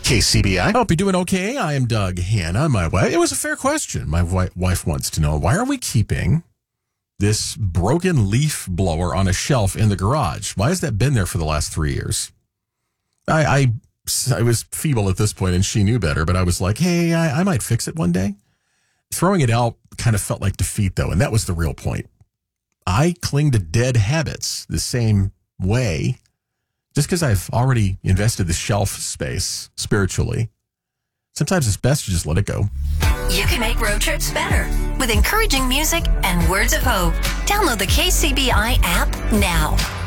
KCBI. I hope you're doing okay. I am Doug Hanna. My wife. It was a fair question. My wife wants to know, why are we keeping this broken leaf blower on a shelf in the garage? Why has that been there for the last 3 years? I was feeble at this point, and she knew better, but I was like, hey, I might fix it one day. Throwing it out kind of felt like defeat, though, and that was the real point. I cling to dead habits the same way. Just because I've already invested the shelf space spiritually, sometimes it's best to just let it go. You can make road trips better with encouraging music and words of hope. Download the KCBI app now.